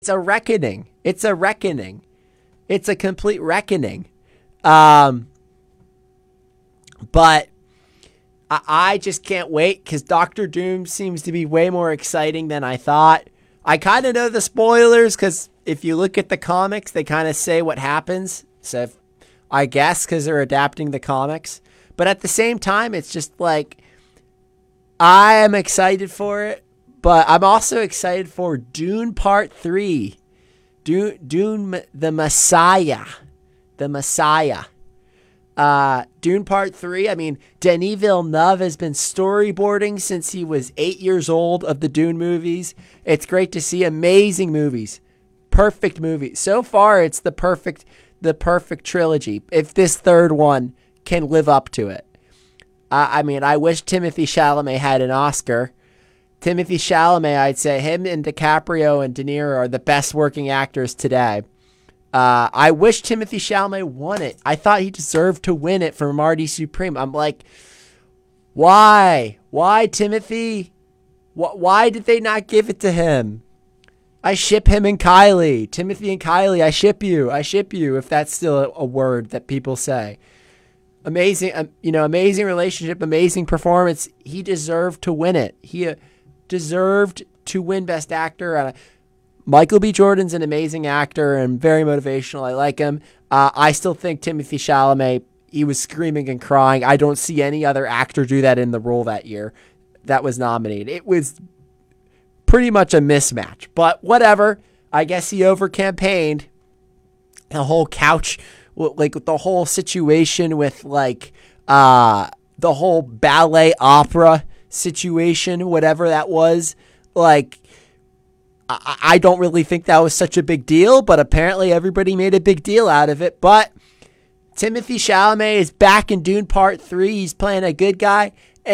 a reckoning. It's a reckoning. It's a complete reckoning. But I just can't wait because Doctor Doom seems to be way more exciting than I thought. I kind of know the spoilers because if you look at the comics, they kind of say what happens. So I guess because they're adapting the comics. But at the same time, it's just like I am excited for it. But I'm also excited for Dune Part 3. Dune the Messiah. The Messiah. Dune Part 3, I mean, Denis Villeneuve has been storyboarding since he was 8 years old of the Dune movies. It's great to see amazing movies. Perfect movie. So far, it's the perfect trilogy. If this third one can live up to it. I mean, I wish Timothée Chalamet had an Oscar. Timothée Chalamet, I'd say him and DiCaprio and De Niro are the best working actors today. I wish Timothée Chalamet won it. I thought he deserved to win it for Marty Supreme. I'm like, why? Why, Timothy? Why did they not give it to him? I ship him and Kylie. Timothy and Kylie, I ship you. I ship you, if that's still a word that people say. Amazing, amazing relationship, amazing performance. He deserved to win it. He deserved to win Best Actor. Michael B. Jordan's an amazing actor and very motivational. I like him. I still think Timothée Chalamet, he was screaming and crying. I don't see any other actor do that in the role that year that was nominated. It was pretty much a mismatch, but whatever. I guess he over-campaigned. The whole couch, like the whole situation with like the whole ballet opera situation, whatever that was, like, I don't really think that was such a big deal, but apparently everybody made a big deal out of it. But Timothée Chalamet is back in Dune Part 3. He's playing a good guy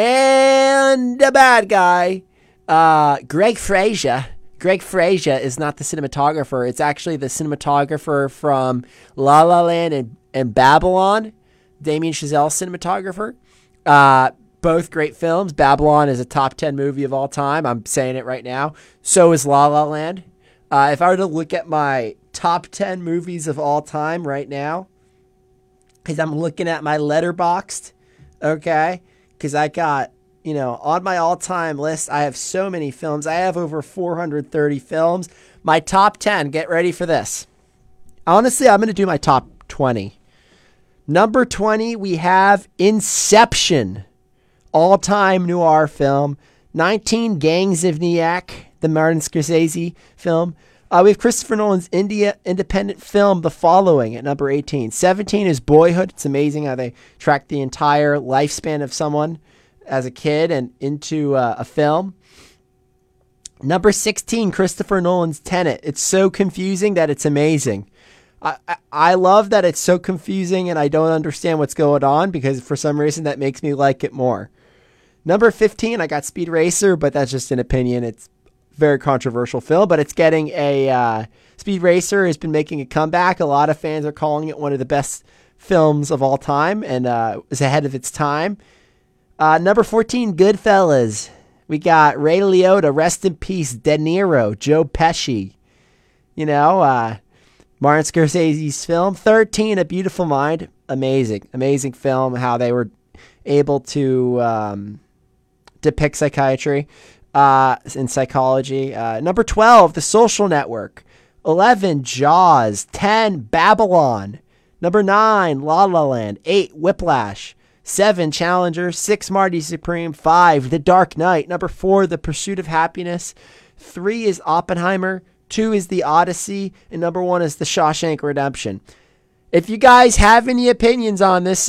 and a bad guy. Greg Fraser is not the cinematographer. It's actually the cinematographer from La La Land and Babylon. Damien Chazelle cinematographer. Both great films. Babylon is a top 10 movie of all time. I'm saying it right now. So is La La Land. If I were to look at my top 10 movies of all time right now, because I'm looking at my Letterboxd, okay? Because I got, on my all-time list, I have so many films. I have over 430 films. My top 10, get ready for this. Honestly, I'm going to do my top 20. Number 20, we have Inception. All-time noir film. 19, Gangs of New York, the Martin Scorsese film. We have Christopher Nolan's independent film, The Following, at number 18. 17 is Boyhood. It's amazing how they track the entire lifespan of someone as a kid and into a film. Number 16, Christopher Nolan's Tenet. It's so confusing that it's amazing. I love that it's so confusing and I don't understand what's going on because for some reason that makes me like it more. Number 15, I got Speed Racer, but that's just an opinion. It's a very controversial film, but it's getting a... Speed Racer has been making a comeback. A lot of fans are calling it one of the best films of all time and is ahead of its time. Number 14, Goodfellas. We got Ray Liotta, rest in peace, De Niro, Joe Pesci. Martin Scorsese's film. 13, A Beautiful Mind. Amazing film, how they were able to... depict psychiatry and psychology. Number 12, The Social Network. 11, Jaws. 10, Babylon. Number 9, La La Land. 8, Whiplash. 7, Challenger. 6, Marty Supreme. 5, The Dark Knight. Number 4, The Pursuit of Happiness. 3 is Oppenheimer. 2 is The Odyssey. And number 1 is The Shawshank Redemption. If you guys have any opinions on this,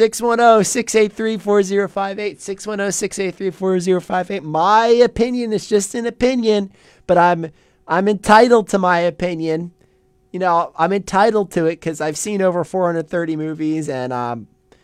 610-683-4058, 610-683-4058. My opinion is just an opinion, but I'm entitled to my opinion. I'm entitled to it because I've seen over 430 movies, and I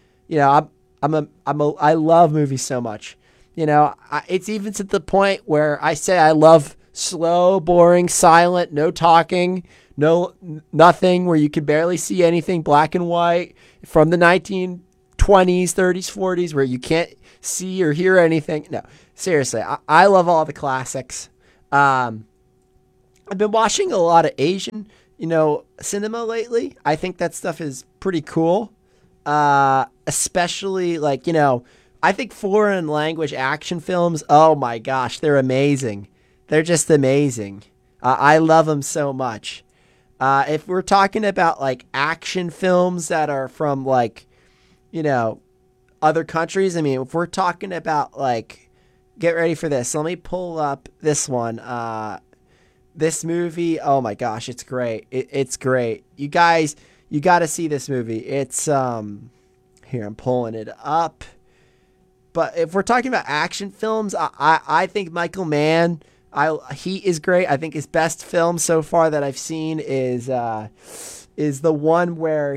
love movies so much. It's even to the point where I say I love slow, boring, silent, no talking. Nothing where you can barely see anything, black and white from the 1920s, 30s, 40s where you can't see or hear anything. No, seriously, I love all the classics. I I've been watching a lot of Asian, cinema lately. I think that stuff is pretty cool. Especially like, I think foreign language action films, oh my gosh, they're amazing. They're just amazing. I love them so much. If we're talking about like action films that are from like, other countries, I mean, if we're talking about like, get ready for this. Let me pull up this one. This movie, oh my gosh, it's great. It's great. You guys, you got to see this movie. It's, here, I'm pulling it up. But if we're talking about action films, I think Michael Mann, he is great. I think his best film so far that I've seen is the one where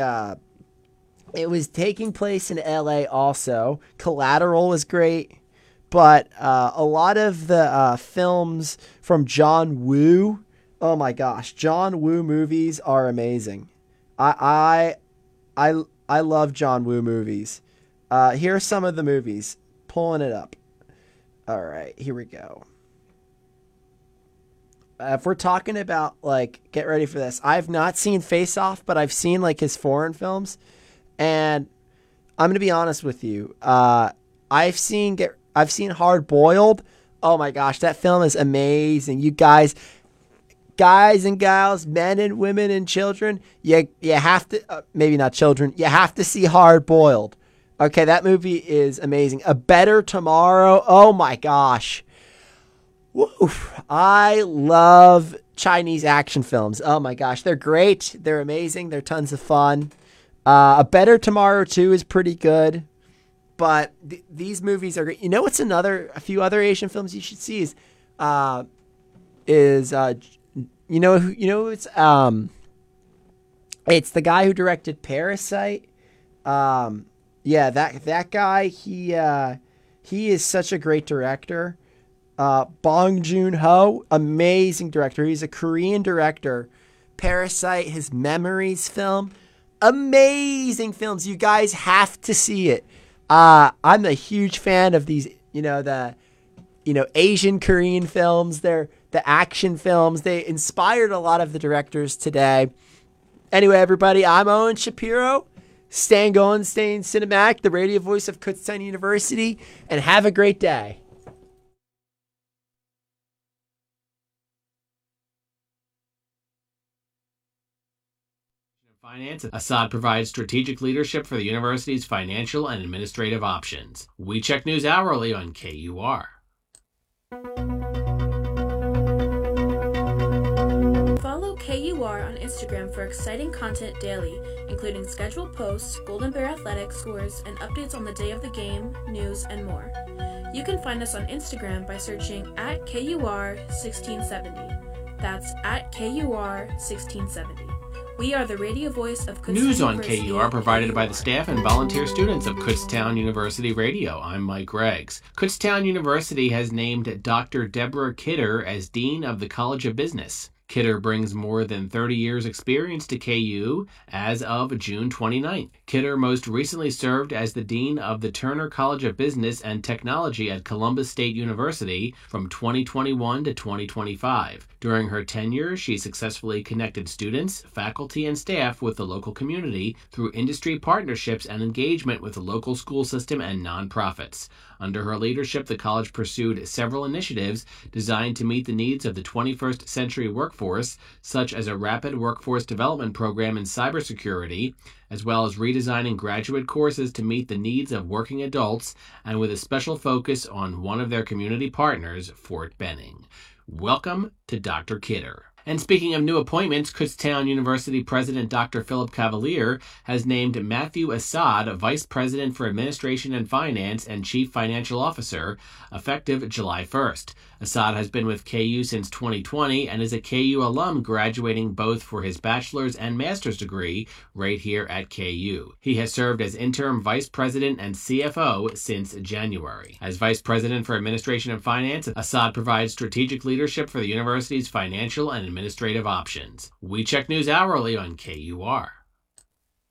it was taking place in LA also. Collateral was great. But a lot of the films from John Woo, oh my gosh, John Woo movies are amazing. I love John Woo movies. Here are some of the movies. Pulling it up. All right, here we go. If we're talking about, like, get ready for this. I've not seen Face Off, but I've seen, like, his foreign films. And I'm going to be honest with you. I've seen Hard Boiled. Oh, my gosh, that film is amazing. You guys and gals, men and women and children, you have to, maybe not children, you have to see Hard Boiled. Okay, that movie is amazing. A Better Tomorrow. Oh, my gosh. Woo. I love Chinese action films. Oh my gosh, they're great. They're amazing. They're tons of fun. A Better Tomorrow 2 is pretty good. But these movies are great. You know what's a few other Asian films you should see it's the guy who directed Parasite. Yeah, that guy, he is such a great director. Bong Joon-ho, amazing director. He's a Korean director. Parasite, his Memories film, amazing films. You guys have to see it. I'm a huge fan of these, Asian Korean films. They're the action films. They inspired a lot of the directors today. Anyway, everybody, I'm Owen Shapiro. Staying going, staying cinematic, the radio voice of Kutztown University, and have a great day. Finance. Assad provides strategic leadership for the university's financial and administrative options. We check news hourly on KUR. Follow KUR on Instagram for exciting content daily, including scheduled posts, Golden Bear athletic scores, and updates on the day of the game, news, and more. You can find us on Instagram by searching @KUR1670. That's @KUR1670. We are the radio voice of Kutztown News on University KUR provided by the staff and volunteer students of Kutztown University Radio. I'm Mike Greggs. Kutztown University has named Dr. Deborah Kidder as Dean of the College of Business. Kidder brings more than 30 years' experience to KU as of June 29th. Kidder most recently served as the Dean of the Turner College of Business and Technology at Columbus State University from 2021 to 2025. During her tenure, she successfully connected students, faculty, and staff with the local community through industry partnerships and engagement with the local school system and nonprofits. Under her leadership, the college pursued several initiatives designed to meet the needs of the 21st century workforce, such as a rapid workforce development program in cybersecurity, as well as redesigning graduate courses to meet the needs of working adults, and with a special focus on one of their community partners, Fort Benning. Welcome to Dr. Kidder. And speaking of new appointments, Kutztown University President Dr. Philip Cavalier has named Matthew Assad Vice President for Administration and Finance and Chief Financial Officer, effective July 1st. Assad has been with KU since 2020 and is a KU alum, graduating both for his bachelor's and master's degree right here at KU. He has served as interim vice president and CFO since January. As vice president for administration and finance, Assad provides strategic leadership for the university's financial and administrative options. We check news hourly on KUR.